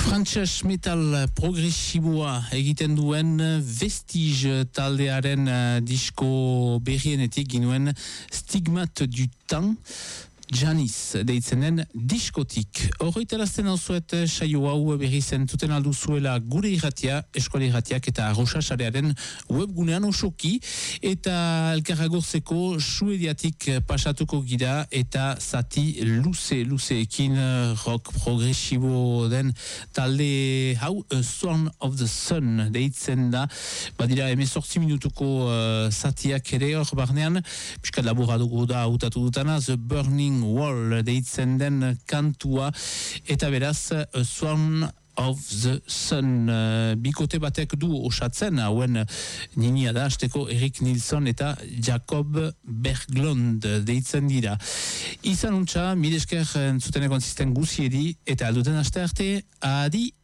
Frantses metal progresiboa egiten duen Vestige taldearen disko berrienetik ginuen Stigmat du Temps Janis deitzenen diskotik. Horreitarazten alzuet saio hau berri zentzuten alduzuela gure irratia, eskola irratiak eta arrosasarearen webgunean osoki eta elkarragorzeko suediatik pasatuko gira eta zati luzeekin rock progresibo den talde hau Swarm of the Sun deitzen da. Badira 18 minutuko zatiak ere hor barnean, piskat laboradugu da hautatu dutana, The Burning Wall deitzen den kantua eta beraz Swarm of the Sun bikote batek du osatzen hauen ninia da hasteko Erik Nilsson eta Jacob Berglund deitzen dira. Izan untxa, mil esker entzuten egon zisten guziedi eta alduten aste arte, adi!